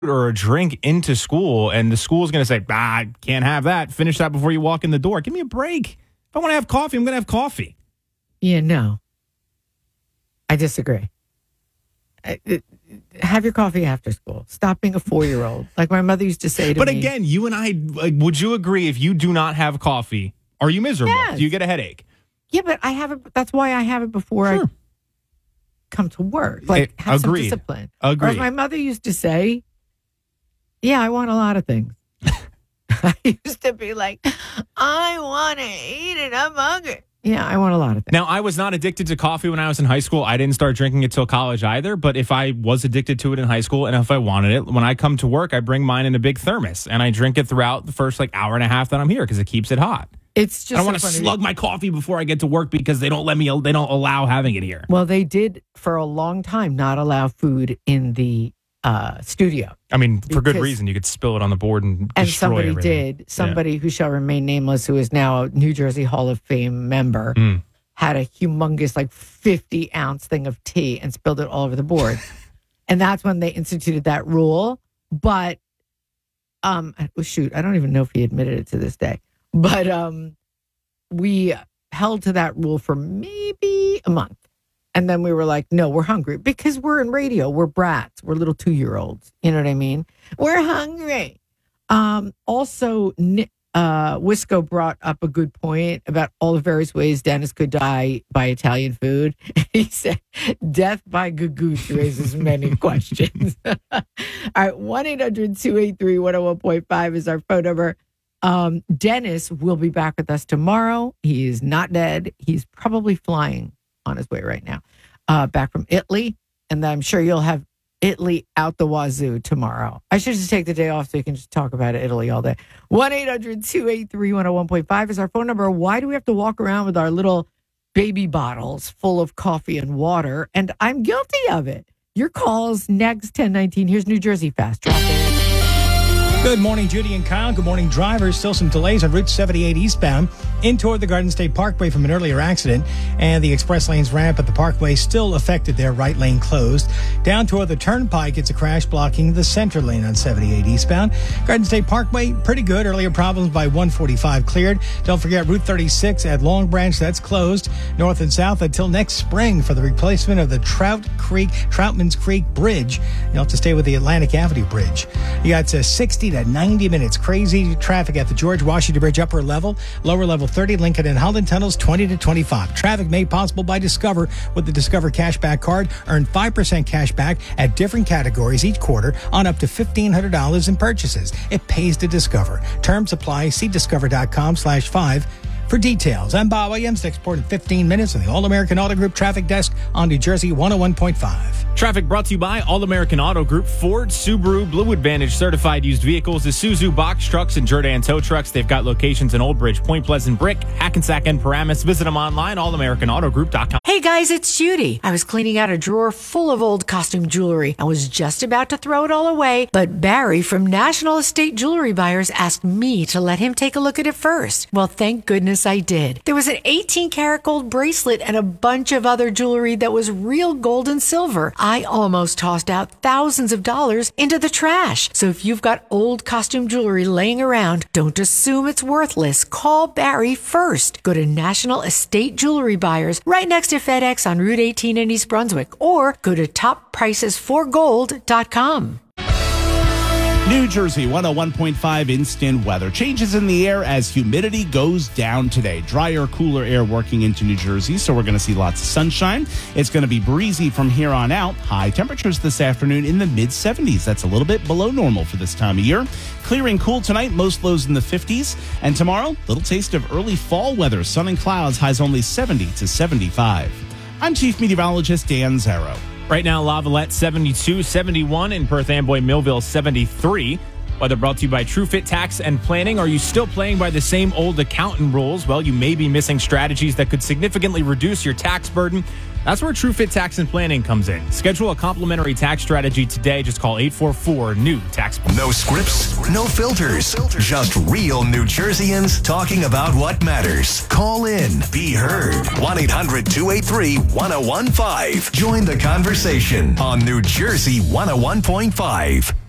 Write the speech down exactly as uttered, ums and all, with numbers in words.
or a drink into school, and the school's going to say, ah, can't have that. Finish that before you walk in the door. Give me a break. If I want to have coffee, I'm going to have coffee. Yeah, no. I disagree. I, it, have your coffee after school. Stop being a four-year-old. Like my mother used to say to but me. But again, you and I, like, would you agree if you do not have coffee, are you miserable? Yes. Do you get a headache? Yeah, but I have it. That's why I have it before sure. I come to work. Like, it, have agreed. some discipline. Agreed. Or as my mother used to say, yeah, I want a lot of things. I used to be like, I want to eat it. I'm hungry. Yeah, I want a lot of things. Now, I was not addicted to coffee when I was in high school. I didn't start drinking it till college either. But if I was addicted to it in high school and if I wanted it, when I come to work, I bring mine in a big thermos and I drink it throughout the first like hour and a half that I'm here because it keeps it hot. It's just I don't want to slug my coffee before I get to work because they don't let me, they don't allow having it here. Well, they did for a long time not allow food in the uh, studio. I mean, for good reason. You could spill it on the board and destroy And somebody everything. did. Somebody yeah. who shall remain nameless, who is now a New Jersey Hall of Fame member, mm. had a humongous, like fifty ounce thing of tea and spilled it all over the board. And that's when they instituted that rule. But, um, oh, shoot, I don't even know if he admitted it to this day. But um, we held to that rule for maybe a month. And then we were like, no, we're hungry. Because we're in radio. We're brats. We're little two-year-olds. You know what I mean? We're hungry. Um, also, uh, Wisco brought up a good point about all the various ways Dennis could die by Italian food. He said, death by gagoose raises many questions. All right, one eight hundred two eight three one oh one point five is our phone number. Um, Dennis will be back with us tomorrow. He is not dead. He's probably flying on his way right now, uh, back from Italy. And I'm sure you'll have Italy out the wazoo tomorrow. I should just take the day off so you can just talk about Italy all day. one eight hundred two eight three one oh one point five is our phone number. Why do we have to walk around with our little baby bottles full of coffee and water? And I'm guilty of it. Your calls next, ten nineteen. Here's New Jersey Fast Traffic. Good morning, Judy and Kyle. Good morning, drivers. Still some delays on Route seventy-eight eastbound in toward the Garden State Parkway from an earlier accident. And the express lanes ramp at the Parkway still affected there, right lane closed. Down toward the Turnpike, it's a crash blocking the center lane on seventy-eight eastbound. Garden State Parkway, pretty good. Earlier problems by one forty-five cleared. Don't forget Route thirty-six at Long Branch, that's closed. North and south until next spring for the replacement of the Trout Creek, Troutman's Creek Bridge. You'll have to stay with the Atlantic Avenue Bridge. You got uh, sixty to ninety minutes. Crazy traffic at the George Washington Bridge upper level, lower level thirty, Lincoln and Holland tunnels twenty to twenty-five. Traffic made possible by Discover. With the Discover Cashback Card, earn five percent cash back at different categories each quarter on up to fifteen hundred dollars in purchases. It pays to Discover. Terms apply. See discover.com slash five for details. I'm Bob Williams. Next report in fifteen minutes on the All-American Auto Group Traffic Desk on New Jersey one oh one point five. Traffic brought to you by All-American Auto Group, Ford, Subaru, Blue Advantage certified used vehicles, Isuzu box trucks, and Jordan tow trucks. They've got locations in Old Bridge, Point Pleasant, Brick, Hackensack, and Paramus. Visit them online, all american auto group dot com. Hey guys, it's Judy. I was cleaning out a drawer full of old costume jewelry. I was just about to throw it all away, but Barry from National Estate Jewelry Buyers asked me to let him take a look at it first. Well, thank goodness I did. There was an eighteen karat gold bracelet and a bunch of other jewelry that was real gold and silver. I almost tossed out thousands of dollars into the trash. So if you've got old costume jewelry laying around, don't assume it's worthless. Call Barry first. Go to National Estate Jewelry Buyers right next to FedEx on Route eighteen in East Brunswick, or go to top prices for gold dot com. New Jersey one oh one point five instant weather. Changes in the air as humidity goes down today. Drier, cooler air working into New Jersey, so we're going to see lots of sunshine. It's going to be breezy from here on out. High temperatures this afternoon in the mid seventies. That's a little bit below normal for this time of year. Clearing cool tonight, most lows in the fifties. And tomorrow, little taste of early fall weather. Sun and clouds, highs only seventy to seventy-five. I'm Chief Meteorologist Dan Zarrow. Right now, Lavalette seventy-two, seventy-one, in Perth Amboy Millville seventy-three. Weather brought to you by TrueFit Tax and Planning. Are you still playing by the same old accountant rules? Well, you may be missing strategies that could significantly reduce your tax burden. That's where TrueFit Tax and Planning comes in. Schedule a complimentary tax strategy today. Just call eight four four, N E W, tax. No scripts, no filters, just real New Jerseyans talking about what matters. Call in, be heard. one eight hundred two eight three one oh one five. Join the conversation on New Jersey one oh one point five.